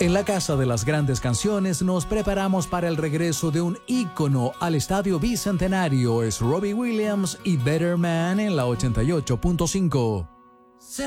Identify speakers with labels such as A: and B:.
A: En la Casa de las Grandes Canciones nos preparamos para el regreso de un ícono al Estadio Bicentenario. Es Robbie Williams y Better Man en la 88.5.